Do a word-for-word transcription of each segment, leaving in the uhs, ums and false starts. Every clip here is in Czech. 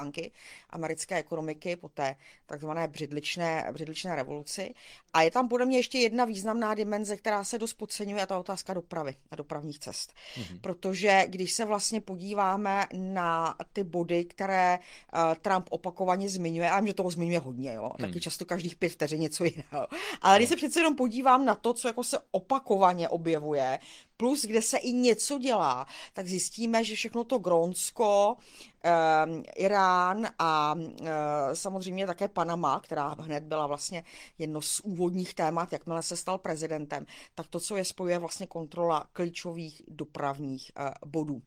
stránky americké ekonomiky po té takzvané břidličné, břidličné revoluci. A je tam podle mě ještě jedna významná dimenze, která se dost podceňuje, a ta otázka dopravy a dopravních cest. Mhm. Protože když se vlastně podíváme na ty body, které uh, Trump opakovaně zmiňuje, a že toho zmiňuje hodně, jo, Hmm. taky často každých pět vteřin něco jiného. Ale když No. se přece jenom podívám na to, co jako se opakovaně objevuje, plus kde se i něco dělá, tak zjistíme, že všechno to Grónsko, um, Irán a uh, samozřejmě také Panama, která hned byla vlastně jedno z úvodních témat, jakmile se stal prezidentem, tak to, co je spojuje vlastně kontrola klíčových dopravních uh, bodů.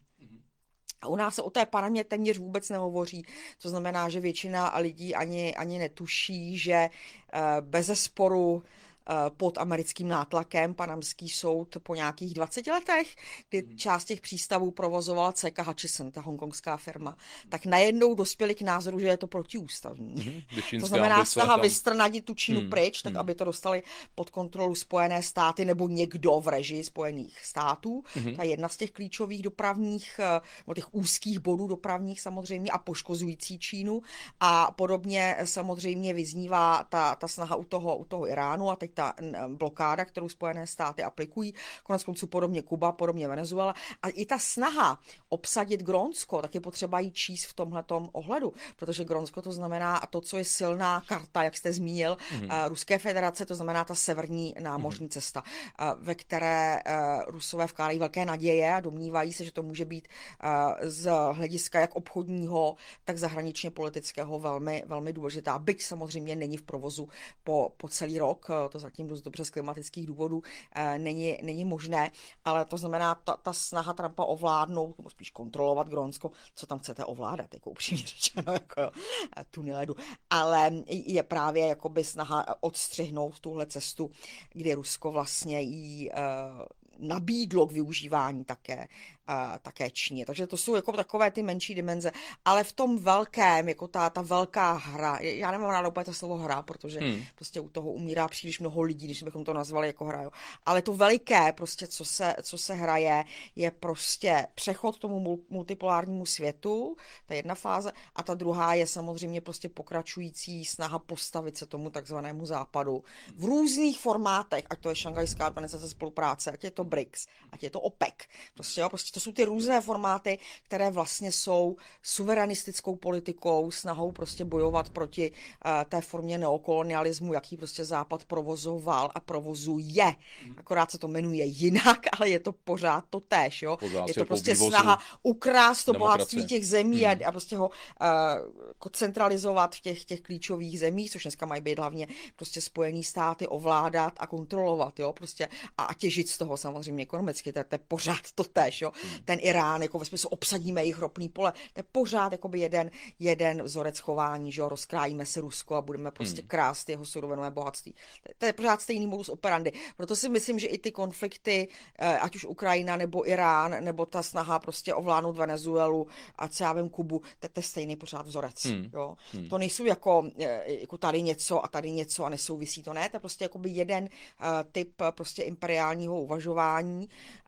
A u nás se o té Panamě téměř vůbec nehovoří, to znamená, že většina lidí ani, ani netuší, že uh, bezesporu pod americkým nátlakem panamský soud po nějakých dvaceti letech, kdy část těch přístavů provozovala C K Hutchison, ta hongkongská firma, tak najednou dospěli k názoru, že je to protiústavní. Mm-hmm. To znamená snaha vystrnadit tu Čínu hmm. pryč, tak hmm. aby to dostali pod kontrolu Spojené státy nebo někdo v režii Spojených států. Mm-hmm. To je jedna z těch klíčových dopravních, nebo těch úzkých bodů dopravních samozřejmě a poškozující Čínu. A podobně samozřejmě vyznívá ta, ta snaha u toho, u toho Iránu a teď ta blokáda, kterou Spojené státy aplikují, konec konců podobně Kuba, podobně Venezuela. A i ta snaha obsadit Grónsko, tak je potřeba jí číst v tomhletom ohledu, protože Grónsko to znamená to, co je silná karta, jak jste zmínil, mm-hmm. Ruské federace, to znamená ta severní námořní mm-hmm. cesta, ve které Rusové vkládají velké naděje a domnívají se, že to může být z hlediska jak obchodního, tak zahraničně politického velmi, velmi důležitá. Byť samozřejmě není v provozu po, po celý rok, to zatím dost dobře z klimatických důvodů e, není, není možné, ale to znamená ta, ta snaha Trumpa ovládnout, nebo spíš kontrolovat Grónsko, co tam chcete ovládat, jako upřímně řečeno, jako tuny ledu, ale je právě jakoby snaha odstřihnout tuhle cestu, kdy Rusko vlastně jí e, nabídlo k využívání také, uh, také Číně. Takže to jsou jako takové ty menší dimenze, ale v tom velkém, jako ta, ta velká hra, já nemám ráda úplně to slovo hra, protože hmm. prostě u toho umírá příliš mnoho lidí, když bychom to nazvali jako hra, jo. Ale to veliké, prostě, co se, co se hraje, je prostě přechod k tomu multipolárnímu světu, ta jedna fáze, a ta druhá je samozřejmě prostě pokračující snaha postavit se tomu takzvanému západu v různých formátech, ať to je Šanghajská organizace spolupráce, ať je to B R I C S, ať je to OPEC. Prostě, jo, prostě to jsou ty různé formáty, které vlastně jsou suverenistickou politikou, snahou prostě bojovat proti uh, té formě neokolonialismu, jaký prostě Západ provozoval a provozuje. Akorát se to jmenuje jinak, ale je to pořád to též. Jo? Je to prostě snaha ukrást to bohatství těch zemí hmm. a, a prostě ho uh, centralizovat v těch, těch klíčových zemích, což dneska mají být hlavně prostě Spojený státy, ovládat a kontrolovat. Jo? Prostě a, a těžit z toho samozřejmě ekonomicky, to je, to je pořád to též, jo. Hmm. Ten Irán, jako ve smyslu obsadíme jejich ropný pole, to je pořád jakoby jeden, jeden vzorec chování, že jo, rozkrájíme si Rusko a budeme prostě hmm. krást jeho surovinové bohatství. To, to je pořád stejný modus operandi. Proto si myslím, že i ty konflikty, ať už Ukrajina nebo Irán, nebo ta snaha prostě ovládnout Venezuelu a co já vím Kubu, to, to je stejný pořád vzorec, hmm. jo. Hmm. To nejsou jako, jako tady něco a tady něco a nesouvisí to, ne, to je prostě jakoby jeden uh, typ prostě imperiálního uvažování.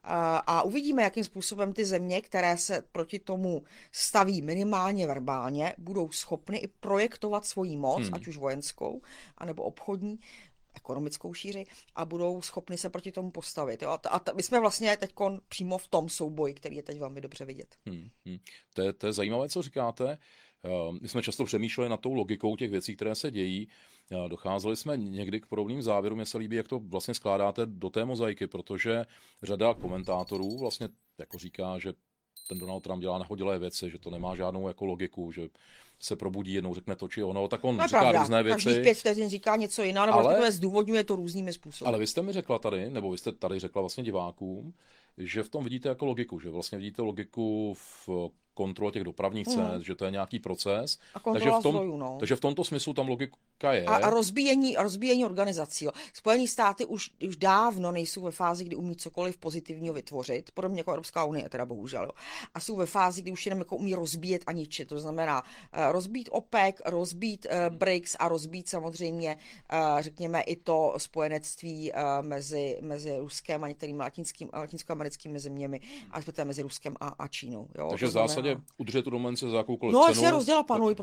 A uvidíme, jakým způsobem ty země, které se proti tomu staví minimálně verbálně, budou schopny i projektovat svoji moc, hmm. ať už vojenskou, anebo obchodní, ekonomickou šíři, a budou schopni se proti tomu postavit. Jo? A t- my jsme vlastně teď přímo v tom souboji, který je teď velmi dobře vidět. Hmm. Hmm. To, je, to je zajímavé, co říkáte. My jsme často přemýšleli nad tou logikou těch věcí, které se dějí. Docházeli jsme někdy k podobným závěrům. Mně se líbí, jak to vlastně skládáte do té mozaiky, protože řada komentátorů vlastně jako říká, že ten Donald Trump dělá nahodilé věci, že to nemá žádnou jako logiku, že se probudí jednou, řekne to či ono, tak on no, říká pravda. různé věci. Každých pět vteřin říká něco jiného, nebo ale zdůvodňuje to různými způsoby. Ale vy jste mi řekla tady, nebo vy jste tady řekla vlastně divákům, že v tom vidíte jako logiku, že vlastně vidíte logiku v kontrole těch dopravních cest, hmm. že to je nějaký proces. A takže v, tom, zdrojů, no. takže v tomto smyslu tam logika je. A, a rozbíjení, rozbíjení organizací. Jo. Spojené státy už, už dávno nejsou ve fázi, kdy umí cokoliv pozitivního vytvořit, podobně jako Evropská unie, teda bohužel. Jo. A jsou ve fázi, kdy už jenom jako umí rozbíjet a ničit. To znamená uh, rozbít OPEC, rozbít uh, B R I C S a rozbít samozřejmě, uh, řekněme, i to spojenectví uh, mezi, mezi Ruskem a některými latinským, latinskoamerickými zeměmi, a mezi Ruskem a, a Čínou. Jo. Takže v zásadě udržet tu dominanci za jakoukoliv no, cenu. No, rozdělat panuj.